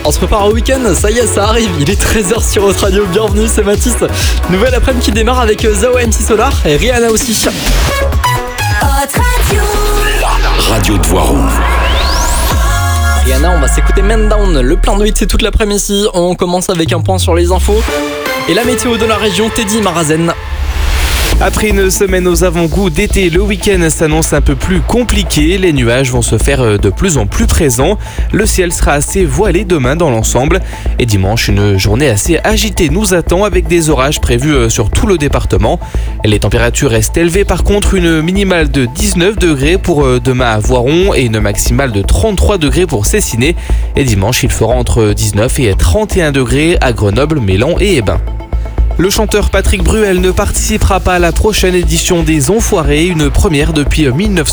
On se prépare au week-end, ça y est, ça arrive, il est 13h sur votre radio, bienvenue, c'est Mathis. Nouvelle après-midi qui démarre avec Zao MC Solar et Rihanna aussi. La radio de Voiron. Rihanna, on va s'écouter Man Down, le plein de hits c'est toute l'après-midi. On commence avec un point sur les infos et la météo de la région, Teddy Marazen. Après une semaine aux avant-goûts d'été, le week-end s'annonce un peu plus compliqué. Les nuages vont se faire de plus en plus présents. Le ciel sera assez voilé demain dans l'ensemble. Et dimanche, une journée assez agitée nous attend avec des orages prévus sur tout le département. Les températures restent élevées par contre, une minimale de 19 degrés pour demain à Voiron et une maximale de 33 degrés pour Cessiné. Et dimanche, il fera entre 19 et 31 degrés à Grenoble, Mélan et Hébin. Le chanteur Patrick Bruel ne participera pas à la prochaine édition des Enfoirés, une première depuis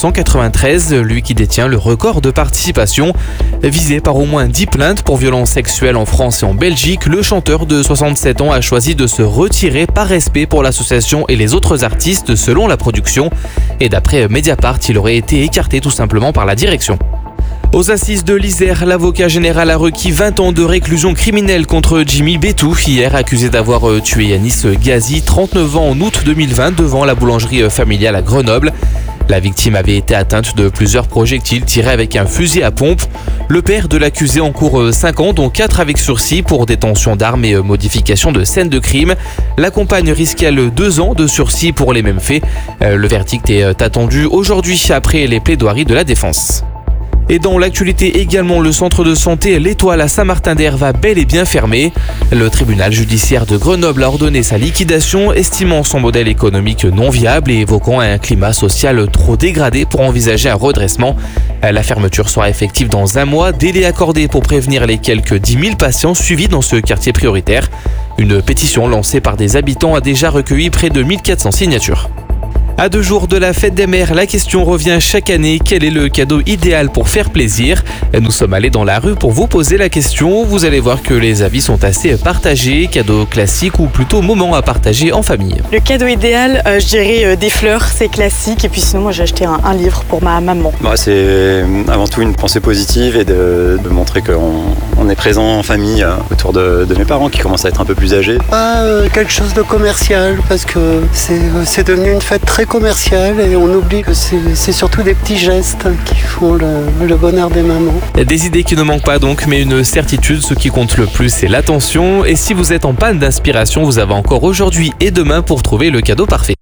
1993, lui qui détient le record de participation. Visé par au moins 10 plaintes pour violences sexuelles en France et en Belgique, le chanteur de 67 ans a choisi de se retirer par respect pour l'association et les autres artistes selon la production. Et d'après Mediapart, il aurait été écarté tout simplement par la direction. Aux assises de l'Isère, l'avocat général a requis 20 ans de réclusion criminelle contre Jimmy Bétou, hier accusé d'avoir tué Yanis Gazi, 39 ans en août 2020, devant la boulangerie familiale à Grenoble. La victime avait été atteinte de plusieurs projectiles tirés avec un fusil à pompe. Le père de l'accusé encourt 5 ans, dont 4 avec sursis pour détention d'armes et modification de scène de crime. La compagne risque 2 ans de sursis pour les mêmes faits. Le verdict est attendu aujourd'hui après les plaidoiries de la défense. Et dans l'actualité également, le centre de santé L'Étoile à Saint-Martin-d'Hères va bel et bien fermer. Le tribunal judiciaire de Grenoble a ordonné sa liquidation, estimant son modèle économique non viable et évoquant un climat social trop dégradé pour envisager un redressement. La fermeture sera effective dans 1 mois, délai accordé pour prévenir les quelques 10 000 patients suivis dans ce quartier prioritaire. Une pétition lancée par des habitants a déjà recueilli près de 1400 signatures. À 2 jours de la fête des mères, la question revient chaque année. Quel est le cadeau idéal pour faire plaisir ? Nous sommes allés dans la rue pour vous poser la question. Vous allez voir que les avis sont assez partagés. Cadeau classique ou plutôt moment à partager en famille. Le cadeau idéal, je dirais des fleurs, c'est classique. Et puis sinon, moi j'ai acheté un livre pour ma maman. C'est avant tout une pensée positive et de montrer qu'on est présent en famille autour de mes parents qui commencent à être un peu plus âgés. Quelque chose de commercial parce que c'est devenu une fête très commerciale et on oublie que c'est surtout des petits gestes qui font le bonheur des mamans. Des idées qui ne manquent pas donc, mais une certitude, ce qui compte le plus c'est l'attention. Et si vous êtes en panne d'inspiration, vous avez encore aujourd'hui et demain pour trouver le cadeau parfait.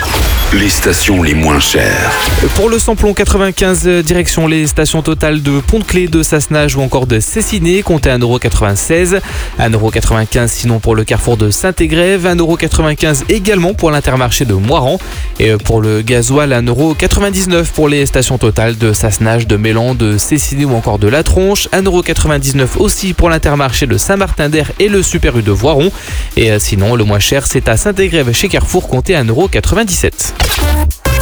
Les stations les moins chères. Pour le samplon 95, direction les stations totales de Pont-de-Clé, de Sassenage ou encore de Cessiné, comptez 1,96 €. 1,95 € sinon pour le carrefour de Saint-Égrève, 1,95 € également pour l'Intermarché de Moiran. Et pour le gasoil, 1,99 € pour les stations totales de Sassenage, de Mélan, de Cessiné ou encore de La Tronche. 1,99 € aussi pour l'Intermarché de Saint-Martin-d'Hères et le Super U de Voiron. Et sinon, le moins cher, c'est à Saint-Égrève chez Carrefour, comptez 1,97 €.